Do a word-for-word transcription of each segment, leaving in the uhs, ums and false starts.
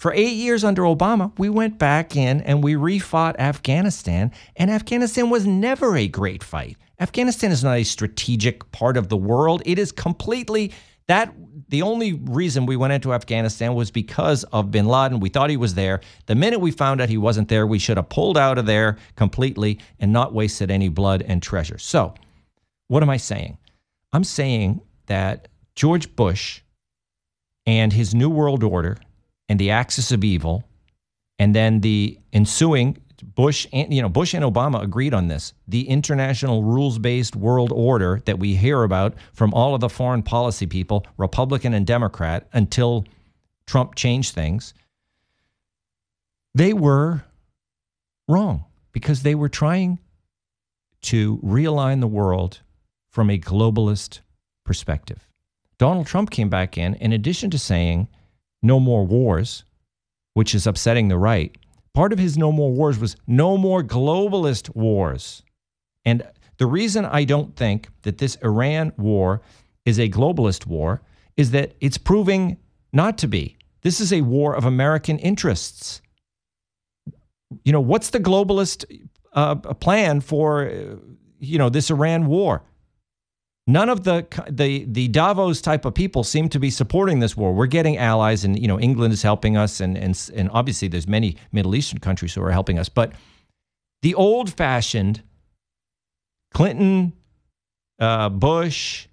For eight years under Obama, we went back in and we refought Afghanistan, and Afghanistan was never a great fight. Afghanistan is not a strategic part of the world. It is completely that. The only reason we went into Afghanistan was because of bin Laden. We thought he was there. The minute we found out he wasn't there, we should have pulled out of there completely and not wasted any blood and treasure. So what am I saying? I'm saying that George Bush and his New World Order and the axis of evil, and then the ensuing Bush and you know Bush and Obama agreed on this. The international rules-based world order that we hear about from all of the foreign policy people, Republican and Democrat, until Trump changed things, they were wrong because they were trying to realign the world from a globalist perspective. Donald Trump came back in, in addition to saying no more wars, which is upsetting the right. Part of his no more wars was no more globalist wars. And the reason I don't think that this Iran war is a globalist war is that it's proving not to be. This is a war of American interests. You know, what's the globalist uh, plan for, uh, you know, this Iran war? None of the, the the Davos type of people seem to be supporting this war. We're getting allies, and you know England is helping us, and and and obviously there's many Middle Eastern countries who are helping us. But the old-fashioned Clinton, uh, Bush,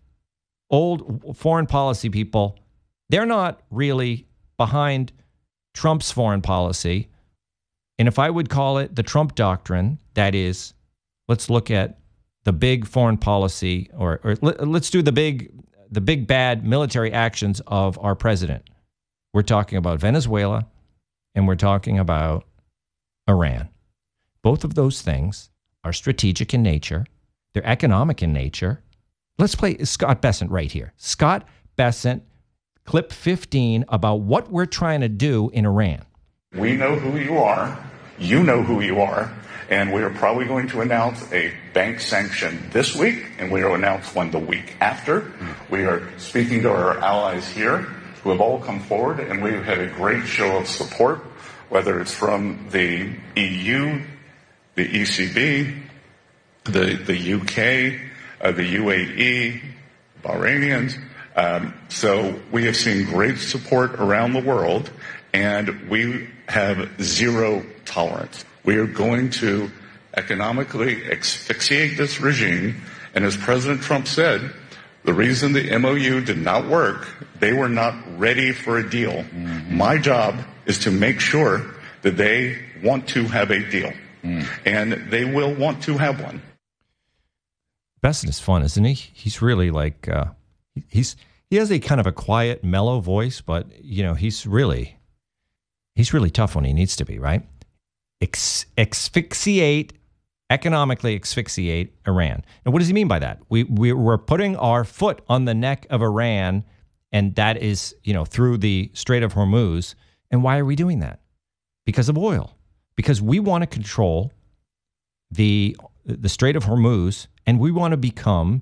old foreign policy people, they're not really behind Trump's foreign policy. And if I would call it the Trump doctrine, that is, let's look at the big foreign policy, or, or let, let's do the big, the big bad military actions of our president. We're talking about Venezuela, and we're talking about Iran. Both of those things are strategic in nature. They're economic in nature. Let's play Scott Bessent right here. Scott Bessent, clip fifteen, about what we're trying to do in Iran. We know who you are. You know who you are. And we are probably going to announce a bank sanction this week, and we will announce one the week after. We are speaking to our allies here who have all come forward, and we've had a great show of support, whether it's from the E U, the E C B, the, the U K, uh, the U A E, Bahrainians. Um, so we have seen great support around the world, and we have zero tolerance. We are going to economically asphyxiate this regime. And as President Trump said, the reason the M O U did not work, they were not ready for a deal. Mm-hmm. My job is to make sure that they want to have a deal. Mm. And they will want to have one. Bessent is fun, isn't he? He's really like, uh, he's he has a kind of a quiet, mellow voice, but, you know, he's really, he's really tough when he needs to be, right? Ex- asphyxiate, economically asphyxiate Iran. And what does he mean by that? We, we we're putting our foot on the neck of Iran, and that is, you know, through the Strait of Hormuz. And why are we doing that? Because of oil. Because we want to control the the Strait of Hormuz, and we want to become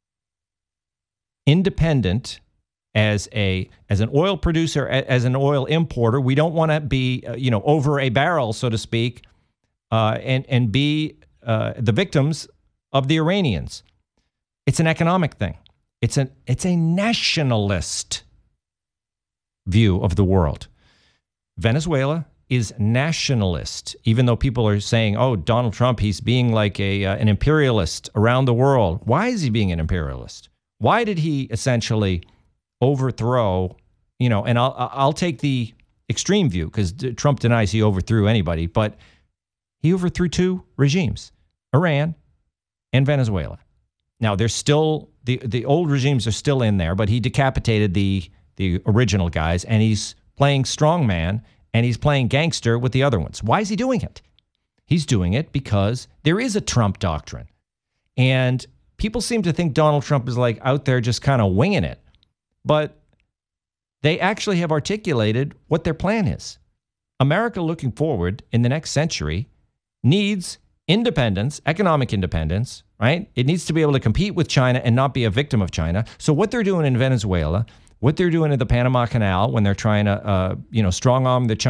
independent as a as an oil producer, as an oil importer. We don't want to be, uh, you know, over a barrel, so to speak, uh, and and be uh, the victims of the Iranians. It's an economic thing. It's an it's a nationalist view of the world. Venezuela is nationalist, even though people are saying, "Oh, Donald Trump, he's being like a uh, an imperialist around the world." Why is he being an imperialist? Why did he essentially overthrow, you know, and I'll I'll take the extreme view because Trump denies he overthrew anybody, but he overthrew two regimes, Iran and Venezuela. Now, there's still, the, the old regimes are still in there, but he decapitated the the original guys, and he's playing strongman, and he's playing gangster with the other ones. Why is he doing it? He's doing it because there is a Trump doctrine. And people seem to think Donald Trump is like out there just kind of winging it. But they actually have articulated what their plan is. America looking forward in the next century needs independence, economic independence, right? It needs to be able to compete with China and not be a victim of China. So what they're doing in Venezuela, what they're doing in the Panama Canal when they're trying to, uh, you know, strong arm the Chinese